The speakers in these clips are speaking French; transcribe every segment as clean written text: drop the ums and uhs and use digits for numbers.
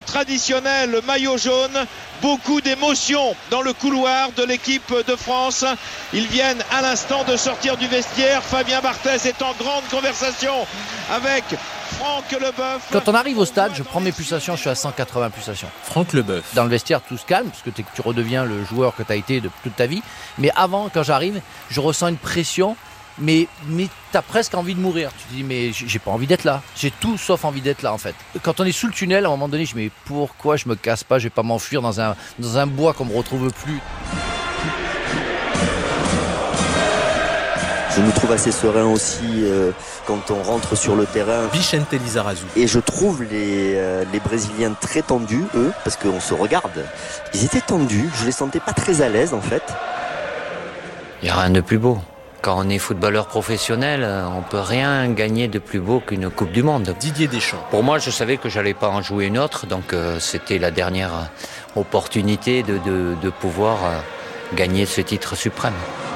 traditionnel maillot jaune. Beaucoup d'émotions dans le couloir de l'équipe de France. Ils viennent à l'instant de sortir du vestiaire. Fabien Barthez est en grande conversation avec Franck Leboeuf. Quand on arrive au stade, je prends mes pulsations, je suis à 180 pulsations. Franck Leboeuf. Dans le vestiaire, tout se calme, parce que tu redeviens le joueur que tu as été de toute ta vie. Mais avant, quand j'arrive, je ressens une pression, mais tu as presque envie de mourir. Tu te dis, mais j'ai pas envie d'être là. J'ai tout sauf envie d'être là, en fait. Quand on est sous le tunnel, à un moment donné, je me dis, mais pourquoi je me casse pas, je vais pas m'enfuir dans un bois qu'on me retrouve plus. Je me trouve assez serein aussi quand on rentre sur le terrain. Vicente Lizarazu. Et je trouve les Brésiliens très tendus, eux, parce qu'on se regarde. Ils étaient tendus, je les sentais pas très à l'aise en fait. Il n'y a rien de plus beau. Quand on est footballeur professionnel, on peut rien gagner de plus beau qu'une Coupe du Monde. Didier Deschamps. Pour moi, je savais que j'allais pas en jouer une autre, donc c'était la dernière opportunité de pouvoir gagner ce titre suprême.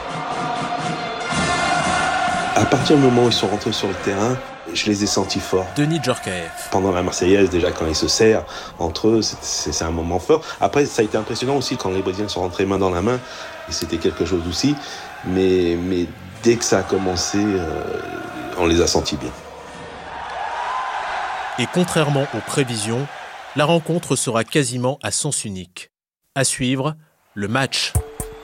À partir du moment où ils sont rentrés sur le terrain, je les ai sentis forts. Denis Djorkaeff. Pendant la Marseillaise, déjà, quand ils se serrent entre eux, c'est un moment fort. Après, ça a été impressionnant aussi quand les Brésiliens sont rentrés main dans la main. Et c'était quelque chose aussi. Mais dès que ça a commencé, on les a sentis bien. Et contrairement aux prévisions, la rencontre sera quasiment à sens unique. À suivre, le match.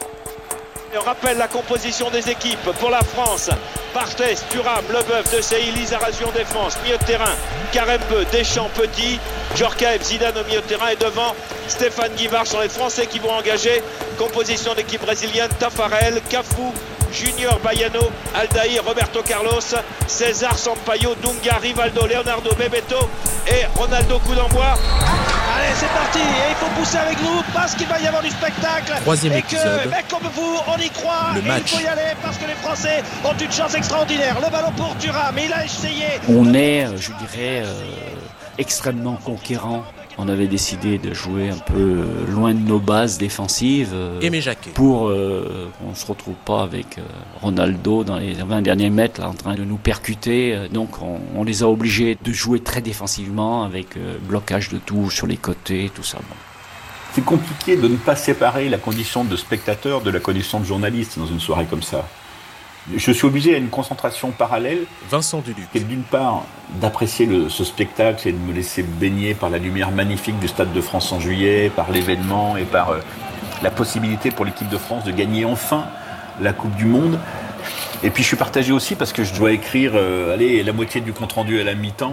On rappelle la composition des équipes pour la France. Barthez, Thuram, Leboeuf, Desailly, Lizarazu en défense. Milieu de terrain, Karembeu, Deschamps, Petit, Djorkaeff, Zidane au milieu de terrain. Et devant, Stéphane Guivard sont les Français qui vont engager. Composition d'équipe brésilienne, Tafarel, Cafu, Junior Baiano, Aldair, Roberto Carlos, César Sampaio, Dunga, Rivaldo, Leonardo, Bebeto et Ronaldo coup d'envoi. Allez, c'est parti, et il faut pousser avec nous parce qu'il va y avoir du spectacle. Troisième et épisode. Que, mec comme vous, on y croit. Le match. Il faut y aller parce que les Français ont une chance extraordinaire. Le ballon pour Thuram, mais il a essayé. On est, je dirais, extrêmement conquérant. On avait décidé de jouer un peu loin de nos bases défensives Aimé Jacquet. pour qu'on ne se retrouve pas avec Ronaldo dans les 20 derniers mètres là, en train de nous percuter. Donc on les a obligés de jouer très défensivement avec blocage de tout sur les côtés, tout ça. Bon. C'est compliqué de ne pas séparer la condition de spectateur de la condition de journaliste dans une soirée comme ça. Je suis obligé à une concentration parallèle. Vincent Duluc. Et d'une part, d'apprécier ce spectacle et de me laisser baigner par la lumière magnifique du Stade de France en juillet, par l'événement et par la possibilité pour l'équipe de France de gagner enfin la Coupe du Monde. Et puis je suis partagé aussi parce que je dois écrire la moitié du compte-rendu à la mi-temps,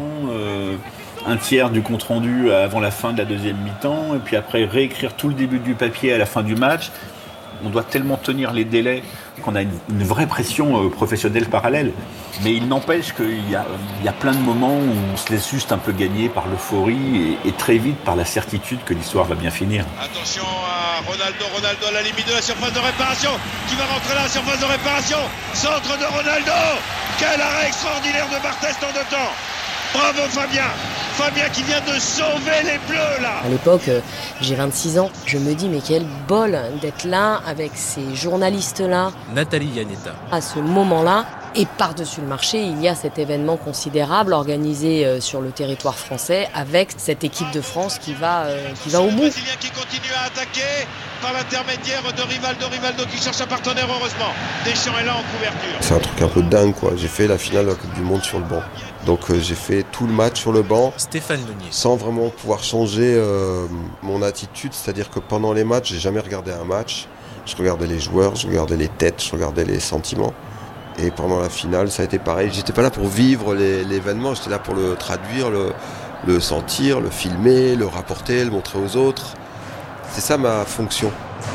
un tiers du compte-rendu avant la fin de la deuxième mi-temps, et puis après réécrire tout le début du papier à la fin du match. On doit tellement tenir les délais qu'on a une vraie pression professionnelle parallèle. Mais il n'empêche qu'il y a plein de moments où on se laisse juste un peu gagner par l'euphorie et très vite par la certitude que l'histoire va bien finir. Attention à Ronaldo à la limite de la surface de réparation, qui va rentrer dans la surface de réparation. Centre de Ronaldo. Quel arrêt extraordinaire de Barthez en 2 temps. Bravo Fabien qui vient de sauver les Bleus là. À l'époque, j'ai 26 ans. Je me dis mais quel bol d'être là avec ces journalistes-là. Nathalie Yanetta. À ce moment-là, et par-dessus le marché, il y a cet événement considérable organisé sur le territoire français avec cette équipe de France qui va au bout. Le Brésilien qui continue à attaquer par l'intermédiaire de Rivaldo qui cherche un partenaire heureusement. Deschamps est là en couverture. C'est un truc un peu dingue quoi. J'ai fait la finale de la Coupe du Monde sur le banc. Donc j'ai fait tout le match sur le banc. Stéphane Meunier. Sans vraiment pouvoir changer mon attitude. C'est-à-dire que pendant les matchs, j'ai jamais regardé un match. Je regardais les joueurs, je regardais les têtes, je regardais les sentiments. Et pendant la finale, ça a été pareil. J'étais pas là pour vivre l'événement, j'étais là pour le traduire, le sentir, le filmer, le rapporter, le montrer aux autres. C'est ça ma fonction.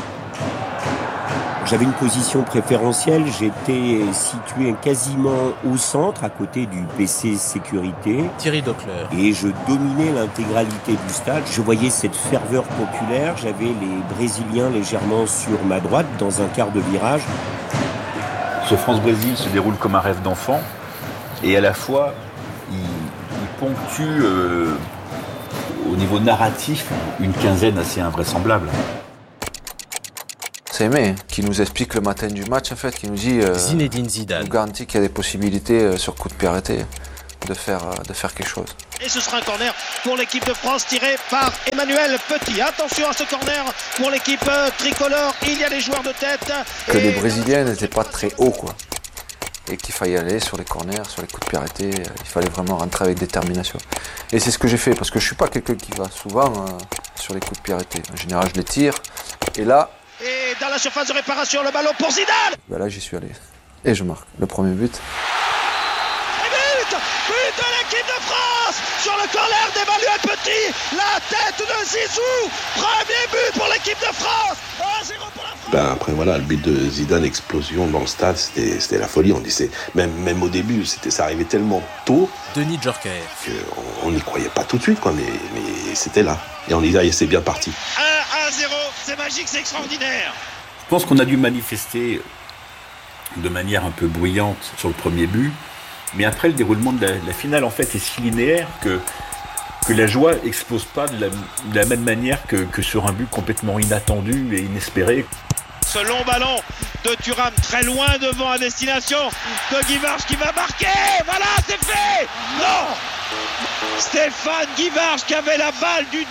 J'avais une position préférentielle, j'étais situé quasiment au centre, à côté du PC sécurité. Thierry Dockler. Et je dominais l'intégralité du stade. Je voyais cette ferveur populaire, j'avais les Brésiliens légèrement sur ma droite, dans un quart de virage. Ce France-Brésil se déroule comme un rêve d'enfant, et à la fois, il ponctue au niveau narratif une quinzaine assez invraisemblable. C'est Aimé qui nous explique le matin du match, en fait, qui nous dit Zinedine Zidane nous garantit qu'il y a des possibilités sur coup de pied arrêté de faire quelque chose. Et ce sera un corner pour l'équipe de France tiré par Emmanuel Petit. Attention à ce corner pour l'équipe tricolore. Il y a les joueurs de tête. Que les Brésiliens n'étaient pas très hauts, quoi. Et qu'il fallait aller sur les corners, sur les coups de pied arrêtés. Il fallait vraiment rentrer avec détermination. Et c'est ce que j'ai fait, parce que je suis pas quelqu'un qui va souvent sur les coups de pied arrêtés. En général, je les tire. Et là... Et dans la surface de réparation, le ballon pour Zidane. Ben là, j'y suis allé. Et je marque le premier but. But de l'équipe de France sur le corner d'Emmanuel Petit, la tête de Zizou, premier but pour l'équipe de France, 1-0 pour la France. Après voilà, le but de Zidane, explosion dans le stade, c'était la folie. On disait, même au début, ça arrivait tellement tôt. Denis Djorkaeff. On n'y croyait pas tout de suite, quoi, mais c'était là. Et on disait, c'est bien parti. 1-0, c'est magique, c'est extraordinaire. Je pense qu'on a dû manifester de manière un peu bruyante sur le premier but. Mais après, le déroulement de la finale, en fait, est si linéaire que la joie explose pas de la même manière que sur un but complètement inattendu et inespéré. Ce long ballon de Thuram très loin devant à destination de Guivarch qui va marquer. Voilà, c'est fait. Non, Stéphane Guivarch qui avait la balle du 2-0.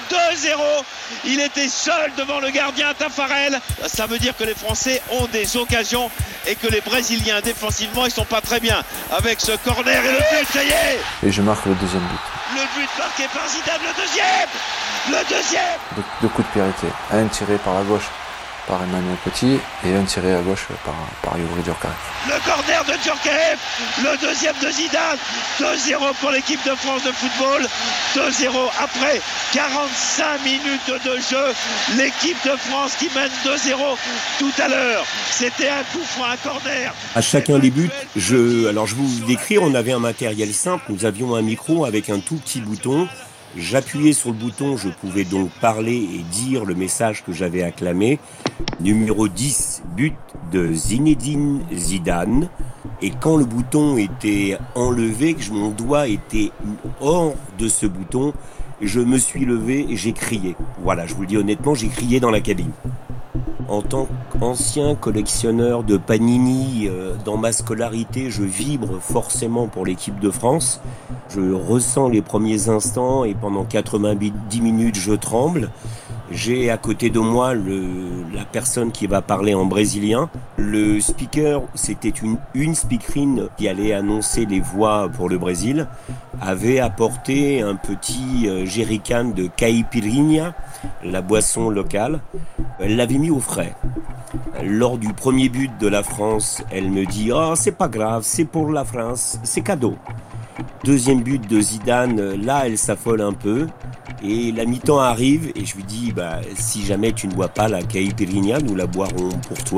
Il était seul devant le gardien Tafarel. Ça veut dire que les Français ont des occasions et que les Brésiliens défensivement ils sont pas très bien avec ce corner et le but, ça y est. Et je marque le deuxième but. Le but marqué par Zidane, le deuxième. Deux coups de pied arrêtés. Un tiré par la gauche par Emmanuel Petit et un tiré à gauche par Youri Djorkaeff. Le corner de Djorkaeff, le deuxième de Zidane, 2-0 pour l'équipe de France de football, 2-0 après 45 minutes de jeu, l'équipe de France qui mène 2-0 tout à l'heure. C'était un coup franc, un corner. À chacun des buts, je vous décris, on avait un matériel simple, nous avions un micro avec un tout petit bouton. J'appuyais sur le bouton, je pouvais donc parler et dire le message que j'avais acclamé. Numéro 10, but de Zinedine Zidane. Et quand le bouton était enlevé, que mon doigt était hors de ce bouton, je me suis levé et j'ai crié. Voilà, je vous le dis honnêtement, j'ai crié dans la cabine. En tant qu'ancien collectionneur de Panini, dans ma scolarité, je vibre forcément pour l'équipe de France. Je ressens les premiers instants et pendant 90 minutes, je tremble. J'ai à côté de moi la personne qui va parler en brésilien. Le speaker, c'était une speakerine qui allait annoncer les voix pour le Brésil, avait apporté un petit jerrycan de caipirinha, la boisson locale. Elle l'avait mis au frais. Lors du premier but de la France, elle me dit « Oh, c'est pas grave, c'est pour la France, c'est cadeau ». Deuxième but de Zidane, là, elle s'affole un peu. Et la mi-temps arrive et je lui dis « Si jamais tu ne bois pas la caipirinha, nous la boirons pour toi ».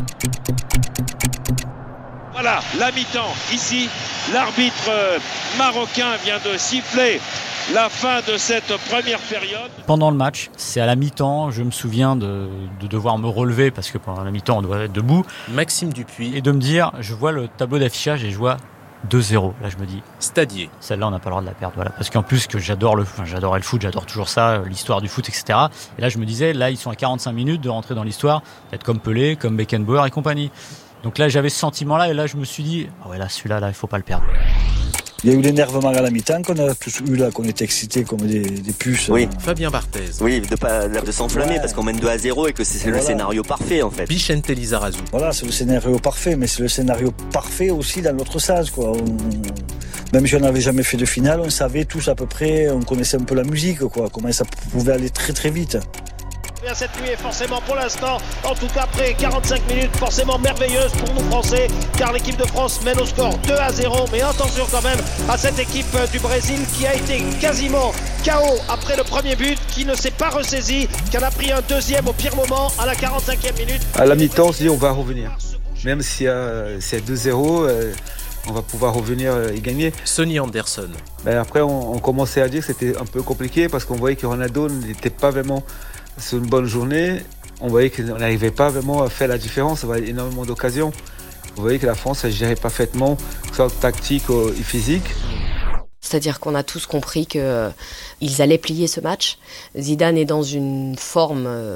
Voilà, la mi-temps. Ici, l'arbitre marocain vient de siffler la fin de cette première période. Pendant le match, c'est à la mi-temps, je me souviens de devoir me relever parce que pendant la mi-temps, on doit être debout. Maxime Dupuis. Et de me dire, je vois le tableau d'affichage et je vois 2-0. Là, je me dis, Stadier. Celle-là, on n'a pas le droit de la perdre. Voilà. Parce qu'en plus, que j'adorais le foot, j'adore toujours ça, l'histoire du foot, etc. Et là, je me disais, là, ils sont à 45 minutes de rentrer dans l'histoire, d'être comme Pelé, comme Beckenbauer et compagnie. Donc là, j'avais ce sentiment-là, et là, je me suis dit, ah ouais, là, celui-là, il faut pas le perdre. Il y a eu l'énervement à la mi-temps qu'on a tous eu là, qu'on était excités comme des puces. Oui. Fabien Barthez. Oui, de s'enflammer parce qu'on mène 2-0 et que c'est le scénario parfait en fait. Vicente Lizarazu. Voilà, c'est le scénario parfait, mais c'est le scénario parfait aussi dans l'autre sens, quoi. Même si on n'avait jamais fait de finale, on savait tous à peu près, on connaissait un peu la musique, quoi, comment ça pouvait aller très très vite. Cette nuit est forcément pour l'instant, en tout cas après 45 minutes, forcément merveilleuse pour nous Français, car l'équipe de France mène au score 2-0, mais attention quand même à cette équipe du Brésil qui a été quasiment KO après le premier but, qui ne s'est pas ressaisi, qui en a pris un deuxième au pire moment à la 45e minute. À la mi-temps, on se dit on va revenir, même si c'est 2-0, on va pouvoir revenir et gagner. Sonny Anderson. Après, on commençait à dire que c'était un peu compliqué parce qu'on voyait que Ronaldo n'était pas vraiment sur une bonne journée. On voyait qu'on n'arrivait pas vraiment à faire la différence. On avait énormément d'occasions. On voyait que la France elle gérait parfaitement, que ce soit tactique et physique. C'est-à-dire qu'on a tous compris qu'ils allaient plier ce match. Zidane est dans une forme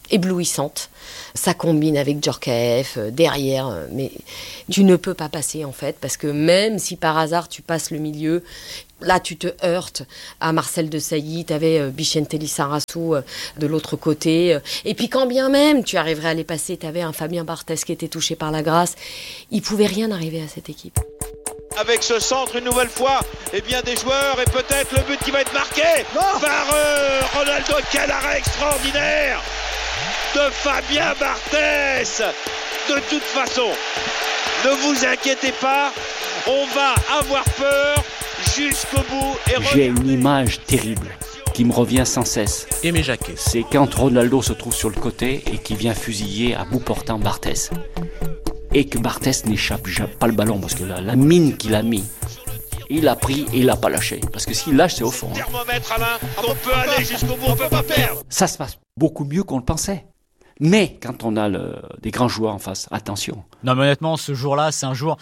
éblouissante. Ça combine avec Djorkaeff derrière, mais tu ne peux pas passer en fait, parce que même si par hasard tu passes le milieu, là tu te heurtes à Marcel Desailly, tu avais Vicente Lizarazu de l'autre côté, et puis quand bien même tu arriverais à les passer, tu avais un Fabien Barthez qui était touché par la grâce, il pouvait rien arriver à cette équipe. Avec ce centre une nouvelle fois, eh bien des joueurs et peut-être le but qui va être marqué par Ronaldo. Quel arrêt extraordinaire de Fabien Barthez. De toute façon, ne vous inquiétez pas, on va avoir peur jusqu'au bout. Et j'ai une image terrible qui me revient sans cesse. Aimé Jacquet. C'est quand Ronaldo se trouve sur le côté et qui vient fusiller à bout portant Barthez. Et que Barthez n'échappe pas le ballon, parce que la mine qu'il a mis, il a pris et il n'a pas lâché. Parce que s'il lâche, c'est au fond. Thermomètre, Alain, on peut aller jusqu'au bout, on peut pas perdre. Ça se passe beaucoup mieux qu'on le pensait. Mais quand on a des grands joueurs en face, attention. Non, mais honnêtement, ce jour-là, c'est un jour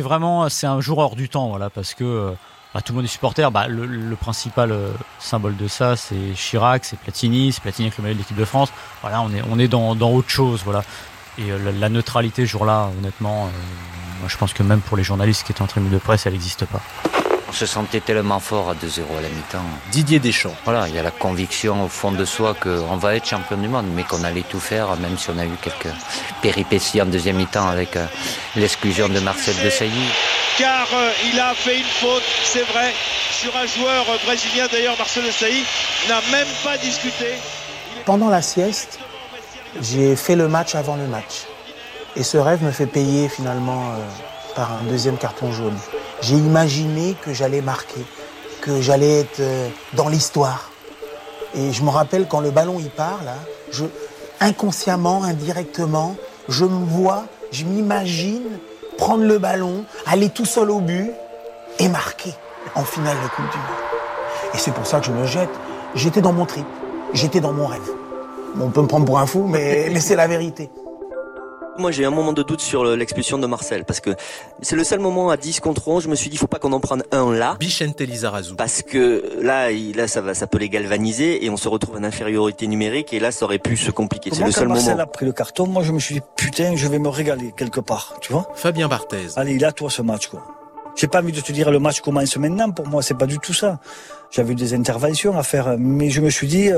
hors du temps, voilà, parce que tout le monde est supporter. Le principal symbole de ça, c'est Chirac, c'est Platini avec le maillot de l'équipe de France. Voilà, on est dans autre chose, voilà. Et la neutralité ce jour-là, honnêtement, moi je pense que même pour les journalistes qui étaient en tribune de presse, elle n'existe pas. On se sentait tellement fort à 2-0 à la mi-temps. Didier Deschamps. Voilà, il y a la conviction au fond de soi qu'on va être champion du monde, mais qu'on allait tout faire, même si on a eu quelques péripéties en deuxième mi-temps avec l'exclusion de Marcel Desailly. Car il a fait une faute, c'est vrai, sur un joueur brésilien. D'ailleurs, Marcel Desailly n'a même pas discuté. Pendant la sieste, j'ai fait le match avant le match. Et ce rêve me fait payer finalement par un deuxième carton jaune. J'ai imaginé que j'allais marquer, que j'allais être dans l'histoire. Et je me rappelle quand le ballon il part, là, inconsciemment, indirectement, je me vois, je m'imagine prendre le ballon, aller tout seul au but et marquer en finale de Coupe du Monde. Et c'est pour ça que je me jette. J'étais dans mon trip, j'étais dans mon rêve. On peut me prendre pour un fou, mais c'est la vérité. Moi, j'ai un moment de doute sur l'expulsion de Marcel, parce que c'est le seul moment à 10 contre 11, je me suis dit, il faut pas qu'on en prenne un là. Vicente Lizarazu. Parce que là, ça peut les galvaniser et on se retrouve en infériorité numérique et là, ça aurait pu se compliquer. C'est le seul moment. Marcel a pris le carton, moi, je me suis dit, putain, je vais me régaler quelque part, tu vois. Fabien Barthez. Allez, il a toi ce match, quoi. J'ai pas envie de te dire le match commence maintenant, pour moi, c'est pas du tout ça. J'avais des interventions à faire, mais je me suis dit,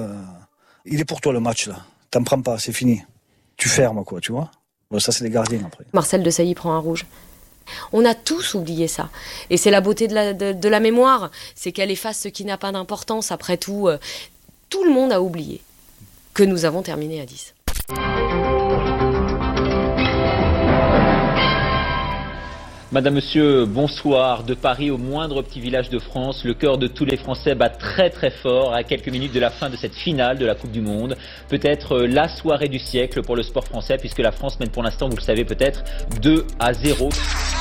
il est pour toi le match, là. T'en prends pas, c'est fini. Tu fermes, quoi, tu vois. Bon, ça, c'est les gardiens, après. Marcel Desailly prend un rouge. On a tous oublié ça. Et c'est la beauté de la mémoire. C'est qu'elle efface ce qui n'a pas d'importance. Après tout, tout le monde a oublié que nous avons terminé à 10. Madame, Monsieur, bonsoir. De Paris au moindre petit village de France, le cœur de tous les Français bat très très fort à quelques minutes de la fin de cette finale de la Coupe du Monde. Peut-être la soirée du siècle pour le sport français, puisque la France mène pour l'instant, vous le savez peut-être, 2-0.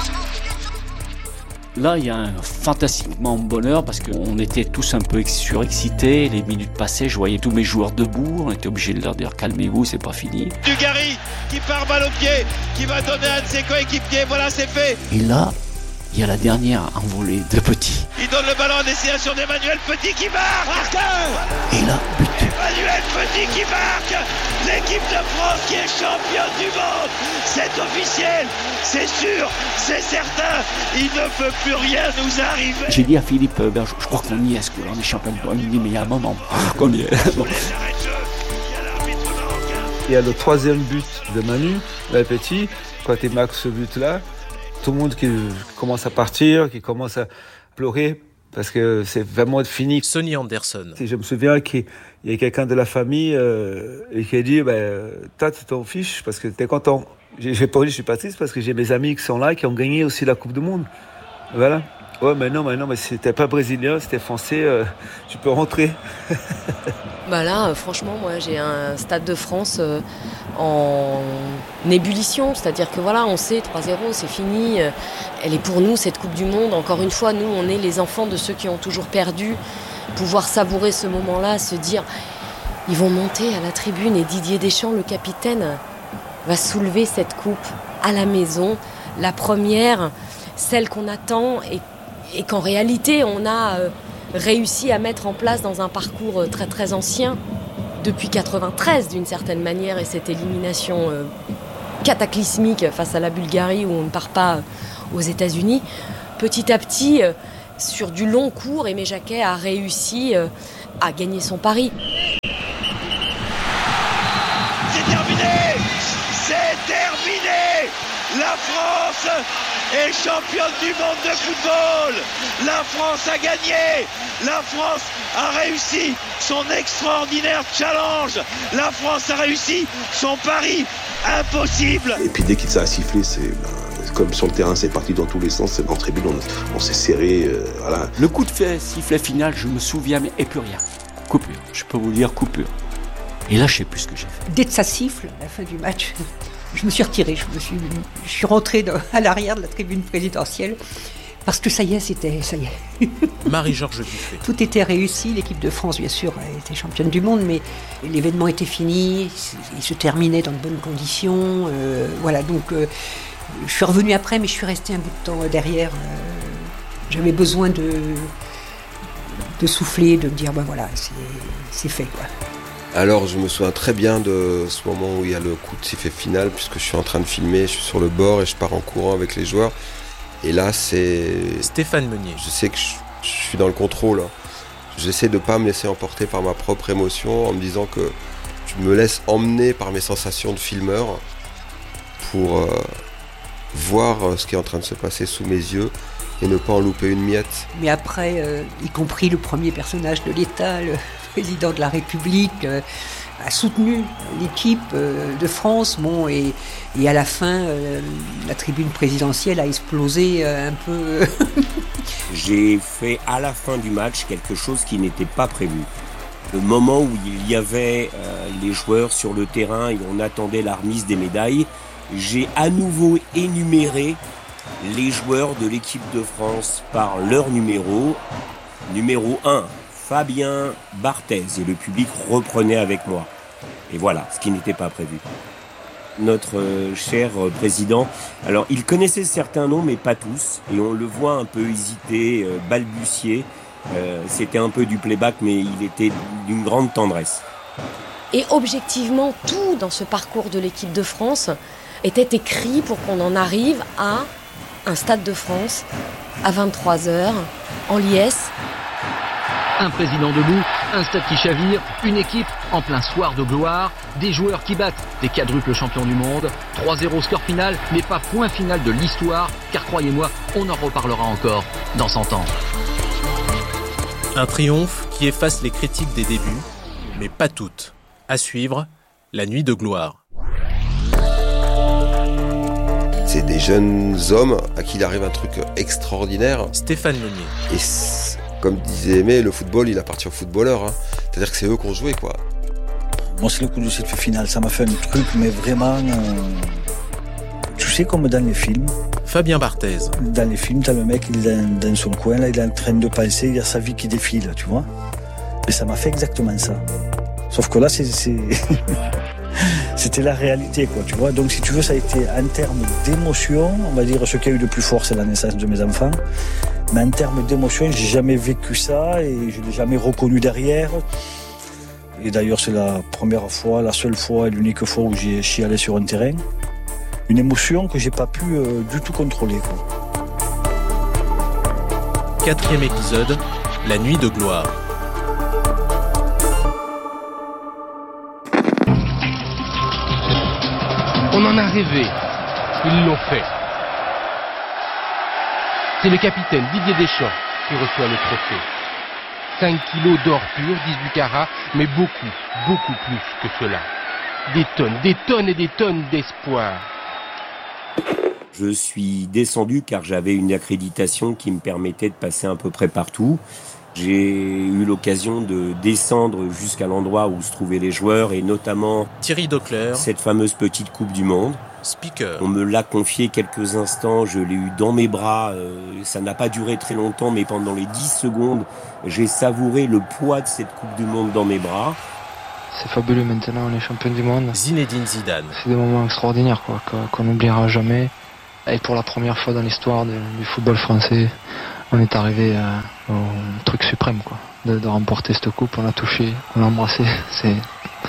Là, il y a un fantastiquement bonheur parce qu'on était tous un peu surexcités. Les minutes passées, je voyais tous mes joueurs debout. On était obligé de leur dire calmez-vous, c'est pas fini. Dugarry qui part balle au pied, qui va donner à un de ses coéquipiers. Voilà, c'est fait. Et là, il y a la dernière envolée de Petit. Il donne le ballon à destination d'Emmanuel Petit qui marque. Et là, but. Emmanuel Petit qui marque. L'équipe de France qui est championne du monde. C'est officiel, c'est sûr, c'est certain. Il ne peut plus rien nous arriver. J'ai dit à Philippe, je crois qu'on y est, ce que là, on est champion du monde. Il me dit, mais il y a un moment qu'on y est. Bon. Il y a le troisième but de Manu, le Petit. Quand il marque ce but-là, tout le monde qui commence à partir, qui commence à pleurer, parce que c'est vraiment fini. Sonny Anderson. Je me souviens qu'il y a quelqu'un de la famille et qui a dit toi, tu t'en fiches parce que t'es content. J'ai pas dit je suis pas triste parce que j'ai mes amis qui sont là, qui ont gagné aussi la Coupe du Monde. Voilà. Ouais, mais non, mais si t'es pas brésilien, si t'es français, tu peux rentrer. Là, franchement, moi, j'ai un Stade de France en ébullition. C'est-à-dire que voilà, on sait, 3-0, c'est fini. Elle est pour nous, cette Coupe du Monde. Encore une fois, nous, on est les enfants de ceux qui ont toujours perdu. Pouvoir savourer ce moment-là, se dire, ils vont monter à la tribune et Didier Deschamps, le capitaine, va soulever cette coupe à la maison. La première, celle qu'on attend et qu'en réalité, on a réussi à mettre en place dans un parcours très très ancien. depuis 93 d'une certaine manière, et cette élimination cataclysmique face à la Bulgarie où on ne part pas aux États-Unis, petit à petit, sur du long cours, Aimé Jacquet a réussi à gagner son pari. C'est terminé! C'est terminé! La France est championne du monde de football! La France a gagné! La France a réussi son extraordinaire challenge! La France a réussi son pari impossible! Et puis dès qu'il s'est sifflé, c'est comme sur le terrain, c'est parti dans tous les sens. C'est dans la tribune, on s'est serré. Voilà. Le coup de sifflet final, je me souviens, mais et plus rien. Coupure. Je peux vous dire coupure. Et là, je sais plus ce que j'ai fait. Dès que ça siffle, à la fin du match, je me suis retiré. Je suis rentré à l'arrière de la tribune présidentielle. Parce que ça y est. Marie-Georges Buffet. Tout était réussi. L'équipe de France, bien sûr, était championne du monde, mais l'événement était fini. Il se terminait dans de bonnes conditions. Voilà, donc je suis revenu après, mais je suis resté un bout de temps derrière. J'avais besoin de souffler, de me dire, ben voilà, c'est fait, quoi. Alors je me souviens très bien de ce moment où il y a le coup de sifflet final, puisque je suis en train de filmer, je suis sur le bord et je pars en courant avec les joueurs. Et là, c'est Stéphane Meunier. Je sais que je suis dans le contrôle. J'essaie de ne pas me laisser emporter par ma propre émotion en me disant que je me laisse emmener par mes sensations de filmeur pour voir ce qui est en train de se passer sous mes yeux et ne pas en louper une miette. Mais après, y compris le premier personnage de l'État, le président de la République, a soutenu l'équipe de France. Bon, et à la fin, la tribune présidentielle a explosé un peu. J'ai fait à la fin du match quelque chose qui n'était pas prévu. Le moment où il y avait les joueurs sur le terrain et on attendait la remise des médailles, j'ai à nouveau énuméré les joueurs de l'équipe de France par leur numéro. Numéro 1, Fabien Barthez, et le public reprenait avec moi. Et voilà, ce qui n'était pas prévu. Notre cher président, alors il connaissait certains noms, mais pas tous, et on le voit un peu hésiter, balbutier. C'était un peu du playback, mais il était d'une grande tendresse. Et objectivement, tout dans ce parcours de l'équipe de France était écrit pour qu'on en arrive à un Stade de France à 23h en liesse. Un président debout, un stade qui chavire, une équipe en plein soir de gloire, des joueurs qui battent des quadruples champions du monde. 3-0 score final, mais pas point final de l'histoire, car croyez-moi, on en reparlera encore dans 100 ans. Un triomphe qui efface les critiques des débuts, mais pas toutes. À suivre, la nuit de gloire. C'est des jeunes hommes à qui il arrive un truc extraordinaire. Stéphane Meunier. Et comme disait Aimé, le football, il appartient aux footballeurs. Hein. C'est-à-dire que c'est eux qui ont joué, quoi. Moi, c'est le coup de sifflet final. Ça m'a fait un truc, mais vraiment... Tu sais, comme dans les films. Fabien Barthez. Dans les films, t'as le mec, il est dans son coin, là, il est en train de penser, il y a sa vie qui défile, tu vois. Et ça m'a fait exactement ça. Sauf que là, c'était la réalité, quoi, tu vois. Donc, si tu veux, ça a été en termes d'émotion, on va dire, ce qu'il y a eu de plus fort, c'est la naissance de mes enfants. Mais en termes d'émotion, j'ai jamais vécu ça et je l'ai jamais reconnu derrière. Et d'ailleurs, c'est la première fois, la seule fois et l'unique fois où je suis allé sur un terrain. Une émotion que j'ai pas pu du tout contrôler, quoi. 4e épisode, la nuit de gloire. On en a rêvé. Ils l'ont fait. C'est le capitaine Didier Deschamps qui reçoit le trophée. 5 kilos d'or pur, 18 carats, mais beaucoup, beaucoup plus que cela. Des tonnes et des tonnes d'espoir. Je suis descendu car j'avais une accréditation qui me permettait de passer à peu près partout. J'ai eu l'occasion de descendre jusqu'à l'endroit où se trouvaient les joueurs et notamment Thierry Docler, cette fameuse petite Coupe du Monde. Speaker. On me l'a confié quelques instants, je l'ai eu dans mes bras, ça n'a pas duré très longtemps, mais pendant les 10 secondes, j'ai savouré le poids de cette Coupe du Monde dans mes bras. C'est fabuleux maintenant, on est champion du monde. Zinedine Zidane. C'est des moments extraordinaires, quoi, qu'on n'oubliera jamais. Et pour la première fois dans l'histoire du football français, on est arrivé au truc suprême, quoi. De remporter cette coupe, on l'a touché, on l'a embrassé,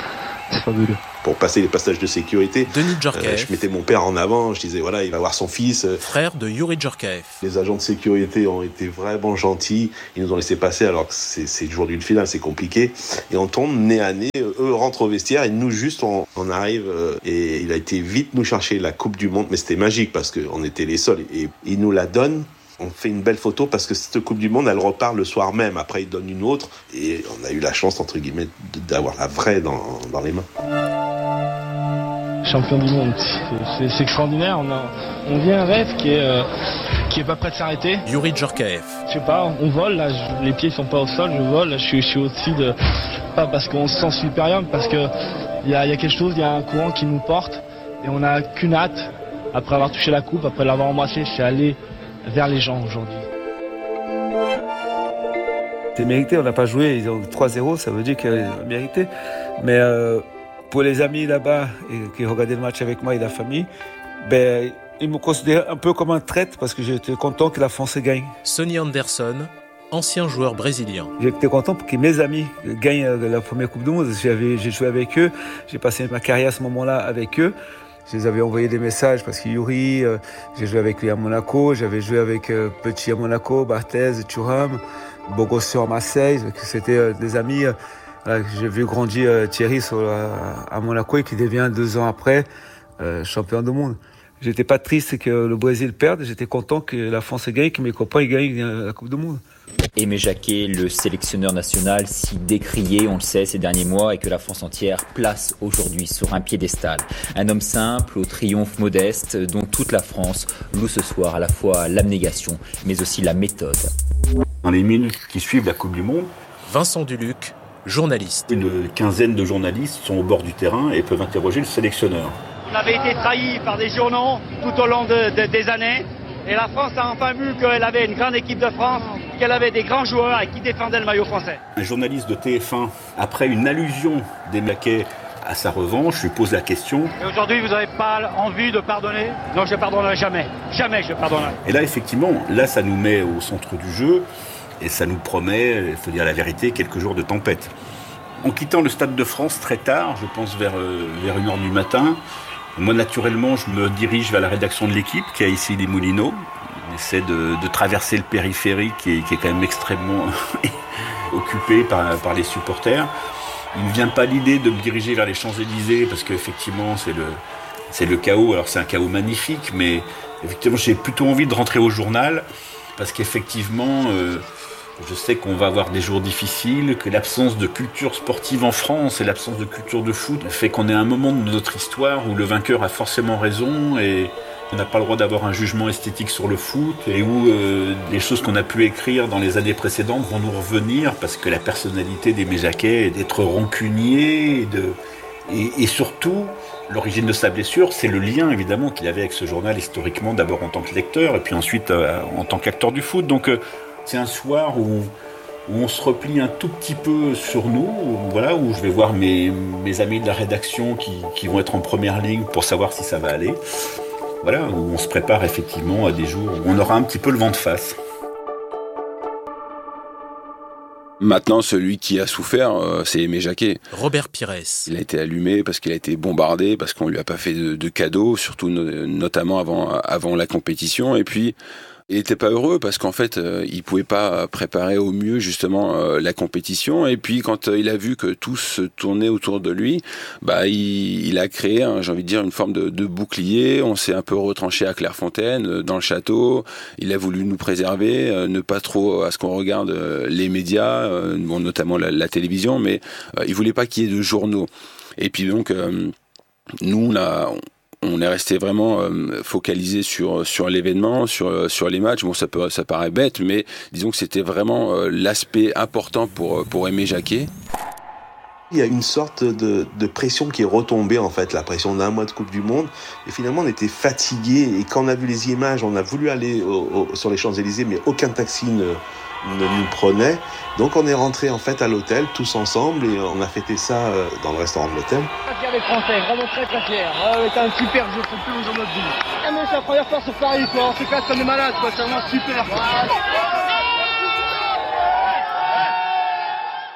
fabuleux. Pour passer les passages de sécurité, Denis Djorkaeff, je mettais mon père en avant, je disais voilà, il va voir son fils. Frère de Youri Djorkaeff. Les agents de sécurité ont été vraiment gentils, ils nous ont laissé passer alors que c'est le jour d'une finale, c'est compliqué. Et on tombe nez à nez, eux rentrent au vestiaire et nous juste on arrive et il a été vite nous chercher la Coupe du Monde, mais c'était magique parce qu'on était les seuls et il nous la donne. On fait une belle photo parce que cette Coupe du Monde, elle repart le soir même. Après, il donne une autre. Et on a eu la chance, entre guillemets, d'avoir la vraie dans les mains. Champion du monde, c'est extraordinaire. On vit un rêve qui est pas prêt de s'arrêter. Youri Djorkaeff. Je sais pas, on vole, là, les pieds sont pas au sol, je vole. Là, je suis au-dessus de... Pas parce qu'on se sent supérieur, mais parce qu'il y a quelque chose, il y a un courant qui nous porte. Et on n'a qu'une hâte, après avoir touché la coupe, après l'avoir embrassé, c'est aller vers les gens aujourd'hui. C'est mérité, on n'a pas joué, ils ont 3-0, ça veut dire qu'ils ont mérité. Mais pour les amis là-bas qui regardaient le match avec moi et la famille, ils me considèrent un peu comme un traître parce que j'étais content que la France gagne. Sonny Anderson, ancien joueur brésilien. J'étais content pour que mes amis gagnent la première Coupe du Monde. J'ai joué avec eux, j'ai passé ma carrière à ce moment-là avec eux. Je les avais envoyé des messages parce que Youri, j'ai joué avec lui à Monaco, j'avais joué avec Petit à Monaco, Barthez, Thuram, Bogossian à Marseille. C'était des amis. J'ai vu grandir Thierry à Monaco et qui devient 2 ans après champion du monde. J'étais pas triste que le Brésil perde, j'étais content que la France gagne, que mes copains gagnent la Coupe du Monde. Aimé Jacquet, le sélectionneur national, si décrié, on le sait, ces derniers mois, et que la France entière place aujourd'hui sur un piédestal. Un homme simple, au triomphe modeste, dont toute la France loue ce soir à la fois l'abnégation, mais aussi la méthode. Dans les minutes qui suivent la Coupe du Monde, Vincent Duluc, journaliste. Une quinzaine de journalistes sont au bord du terrain et peuvent interroger le sélectionneur. On avait été trahi par des journaux tout au long des années. Et la France a enfin vu qu'elle avait une grande équipe de France, qu'elle avait des grands joueurs et qui défendaient le maillot français. Un journaliste de TF1, après une allusion d'Aimé Jacquet à sa revanche, lui pose la question. Et aujourd'hui, vous n'avez pas envie de pardonner? Non, je ne pardonnerai jamais. Jamais je pardonnerai. Et là, effectivement, ça nous met au centre du jeu et ça nous promet, il faut dire la vérité, quelques jours de tempête. En quittant le Stade de France très tard, je pense vers 1h du matin, moi, naturellement, je me dirige vers la rédaction de l'Équipe, qui est ici les Moulineaux. On essaie de traverser le périphérique, qui est quand même extrêmement occupé par les supporters. Il ne me vient pas l'idée de me diriger vers les Champs-Élysées, parce qu'effectivement, c'est le chaos. Alors, c'est un chaos magnifique, mais effectivement, j'ai plutôt envie de rentrer au journal, parce qu'effectivement... je sais qu'on va avoir des jours difficiles, que l'absence de culture sportive en France et l'absence de culture de foot fait qu'on est à un moment de notre histoire où le vainqueur a forcément raison et on n'a pas le droit d'avoir un jugement esthétique sur le foot et où les choses qu'on a pu écrire dans les années précédentes vont nous revenir parce que la personnalité d'Aimé Jacquet est d'être rancunier et surtout, l'origine de sa blessure, c'est le lien évidemment qu'il avait avec ce journal historiquement, d'abord en tant que lecteur et puis ensuite en tant qu'acteur du foot. Donc c'est un soir où on se replie un tout petit peu sur nous, où je vais voir mes amis de la rédaction qui vont être en première ligne pour savoir si ça va aller. Où on se prépare effectivement à des jours où on aura un petit peu le vent de face. Maintenant, celui qui a souffert, c'est Aimé Jacquet. Robert Pires. Il a été allumé parce qu'il a été bombardé, parce qu'on lui a pas fait de cadeaux, surtout notamment avant la compétition. Et puis, il était pas heureux parce qu'en fait, il pouvait pas préparer au mieux justement la compétition. Et puis, quand il a vu que tout se tournait autour de lui, il a créé, j'ai envie de dire, une forme de bouclier. On s'est un peu retranché à Clairefontaine, dans le château. Il a voulu nous préserver, ne pas trop à ce qu'on regarde les médias, notamment la télévision, mais il voulait pas qu'il y ait de journaux. Et puis donc, nous, on est resté vraiment focalisé sur l'événement, sur les matchs. Bon, ça paraît bête, mais disons que c'était vraiment l'aspect important pour Aimé Jacquet. Il y a une sorte de pression qui est retombée, en fait, la pression d'un mois de Coupe du Monde. Et finalement, on était fatigués. Et quand on a vu les images, on a voulu aller sur les Champs-Élysées, mais aucun taxi ne nous prenait. Donc on est rentré en fait à l'hôtel tous ensemble et on a fêté ça dans le restaurant de l'hôtel. Très fiers des Français, vraiment très très fiers. C'est un super jeu, c'est le plus beau jour de notre vie. Mais c'est la première fois sur Paris, quoi. On se casse comme des malades, quoi. C'est vraiment super.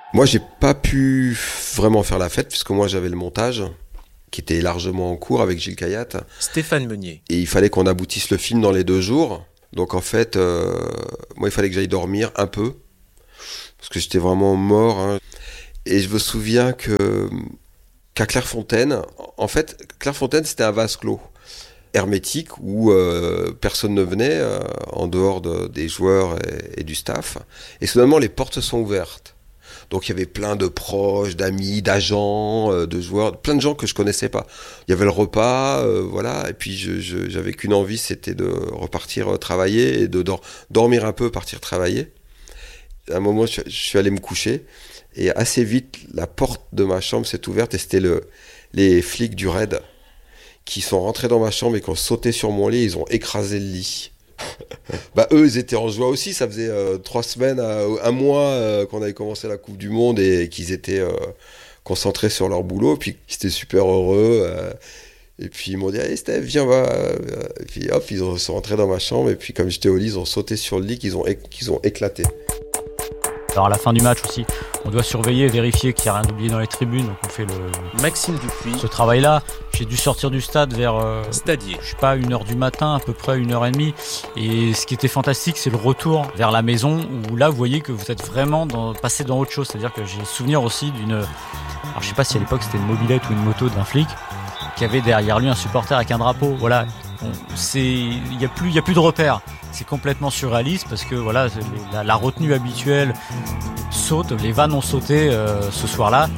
Moi, j'ai pas pu vraiment faire la fête puisque moi j'avais le montage qui était largement en cours avec Gilles Kayat. Stéphane Meunier. Et il fallait qu'on aboutisse le film dans les 2 jours. Donc en fait, moi il fallait que j'aille dormir un peu parce que j'étais vraiment mort. Hein. Et je me souviens qu'à Clairefontaine, en fait, Clairefontaine c'était un vase clos hermétique où personne ne venait en dehors des joueurs et du staff. Et soudainement les portes se sont ouvertes. Donc il y avait plein de proches, d'amis, d'agents, de joueurs, plein de gens que je connaissais pas. Il y avait le repas, voilà. Et puis j'avais qu'une envie, c'était de repartir travailler et de dormir un peu, partir travailler. À un moment, je suis allé me coucher et assez vite, la porte de ma chambre s'est ouverte et c'était les flics du RAID qui sont rentrés dans ma chambre et qui ont sauté sur mon lit. Ils ont écrasé le lit. Eux ils étaient en joie aussi, ça faisait 3 semaines, 1 mois qu'on avait commencé la Coupe du Monde et qu'ils étaient concentrés sur leur boulot, puis ils étaient super heureux et puis ils m'ont dit allez Steph viens va, et puis hop ils sont rentrés dans ma chambre et puis comme j'étais au lit ils ont sauté sur le lit qu'ils ont éclaté. Alors à la fin du match aussi, on doit surveiller, vérifier qu'il n'y a rien oublié dans les tribunes, donc on fait Maxime Dupuis. Ce travail-là. J'ai dû sortir du stade vers Stadier. Je sais pas, 1h du matin, à peu près 1h30. Et ce qui était fantastique, c'est le retour vers la maison où là vous voyez que vous êtes vraiment passé dans autre chose. C'est-à-dire que j'ai souvenir aussi alors je sais pas si à l'époque c'était une mobilette ou une moto d'un flic qui avait derrière lui un supporter avec un drapeau. Voilà. Il y a plus de repères. C'est complètement surréaliste parce que voilà, la retenue habituelle saute, les vannes ont sauté ce soir-là.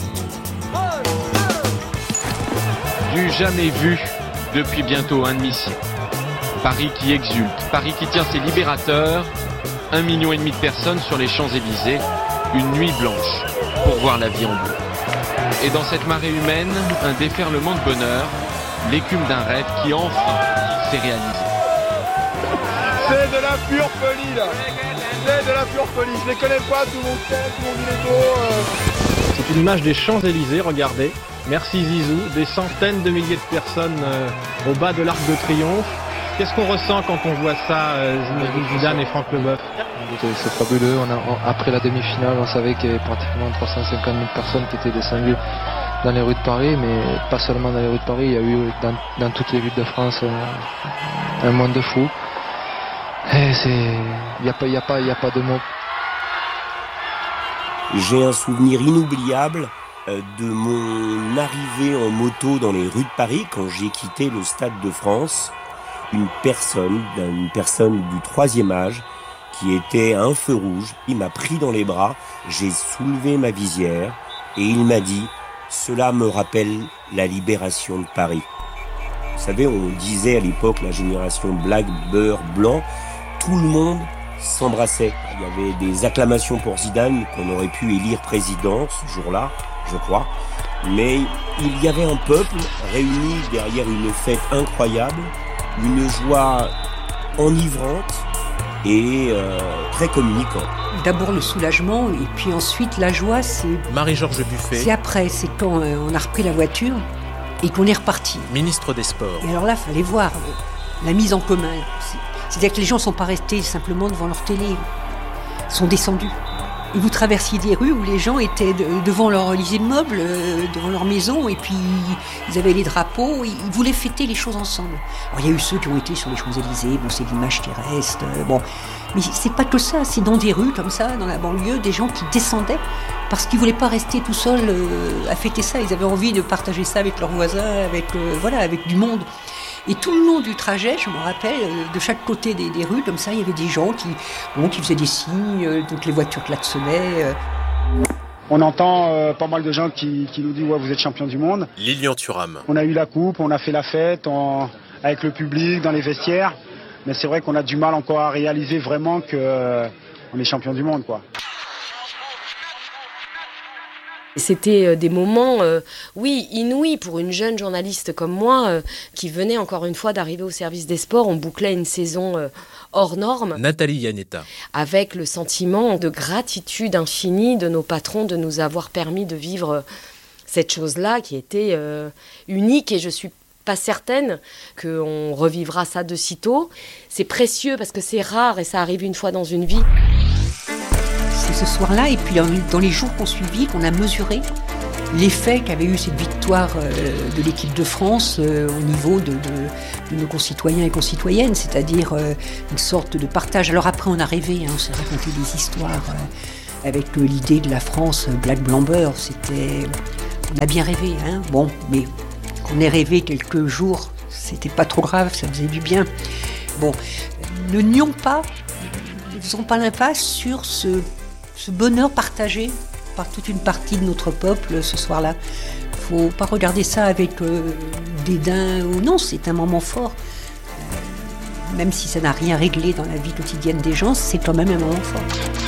Du jamais vu depuis bientôt un demi-siècle. Paris qui exulte, Paris qui tient ses libérateurs, 1,5 million de personnes sur les Champs-Élysées, une nuit blanche pour voir la vie en bleu. Et dans cette marée humaine, un déferlement de bonheur, l'écume d'un rêve qui enfin s'est réalisé. C'est de la pure folie là. C'est de la pure folie. Je les connais pas, tout le monde sait, tout le monde dit les mots. C'est une image des Champs-Élysées, regardez. Merci Zizou, des centaines de milliers de personnes au bas de l'Arc de Triomphe. Qu'est-ce qu'on ressent quand on voit ça, Zidane et Franck Leboeuf? C'est fabuleux. Après la demi-finale, on savait qu'il y avait pratiquement 350 000 personnes qui étaient descendues dans les rues de Paris, mais pas seulement dans les rues de Paris. Il y a eu dans toutes les villes de France un monde de fous. Il n'y a pas de mots. J'ai un souvenir inoubliable de mon arrivée en moto dans les rues de Paris quand j'ai quitté le Stade de France. Une personne du 3e âge qui était à un feu rouge, il m'a pris dans les bras, j'ai soulevé ma visière et il m'a dit « Cela me rappelle la libération de Paris ». Vous savez, on disait à l'époque la génération black, beurre, blanc, tout le monde s'embrassait. Il y avait des acclamations pour Zidane qu'on aurait pu élire président ce jour-là, je crois. Mais il y avait un peuple réuni derrière une fête incroyable, une joie enivrante et très communicante. D'abord le soulagement et puis ensuite la joie, c'est... Marie-Georges Buffet. C'est après, c'est quand on a repris la voiture et qu'on est reparti. Ministre des Sports. Et alors là, il fallait voir la mise en commun. C'est-à-dire que les gens ne sont pas restés simplement devant leur télé, ils sont descendus. Et vous traversiez des rues où les gens étaient devant les immeubles, devant leur maison, et puis ils avaient les drapeaux, ils voulaient fêter les choses ensemble. Alors il y a eu ceux qui ont été sur les Champs-Élysées, bon c'est l'image qui reste, bon. Mais c'est pas que ça, c'est dans des rues comme ça, dans la banlieue, des gens qui descendaient parce qu'ils voulaient pas rester tout seuls à fêter ça, ils avaient envie de partager ça avec leurs voisins, avec du monde. Et tout le long du trajet, je me rappelle, de chaque côté des rues, comme ça, il y avait des gens qui faisaient des signes, donc les voitures klaxonnaient. On entend pas mal de gens qui nous disent « Ouais, vous êtes champion du monde ». Lilian Thuram. On a eu la coupe, on a fait la fête avec le public, dans les vestiaires. Mais c'est vrai qu'on a du mal encore à réaliser vraiment qu'on est champion du monde, quoi. C'était des moments, inouïs pour une jeune journaliste comme moi qui venait encore une fois d'arriver au service des sports. On bouclait une saison hors norme. Nathalie Yanetta. Avec le sentiment de gratitude infinie de nos patrons de nous avoir permis de vivre cette chose-là qui était unique, et je suis pas certaine qu'on revivra ça de sitôt. C'est précieux parce que c'est rare et ça arrive une fois dans une vie. c'est ce soir-là, et puis dans les jours qui ont suivi, qu'on a mesuré l'effet qu'avait eu cette victoire de l'équipe de France au niveau de nos concitoyens et concitoyennes, c'est-à-dire une sorte de partage. Alors après, on a rêvé, on s'est raconté des histoires avec l'idée de la France Black Blamber. On a bien rêvé, bon, mais qu'on ait rêvé quelques jours, c'était pas trop grave, ça faisait du bien. Bon, ne faisons pas l'impasse sur ce bonheur partagé par toute une partie de notre peuple ce soir-là. Faut pas regarder ça avec dédain ou non, c'est un moment fort. Même si ça n'a rien réglé dans la vie quotidienne des gens, c'est quand même un moment fort.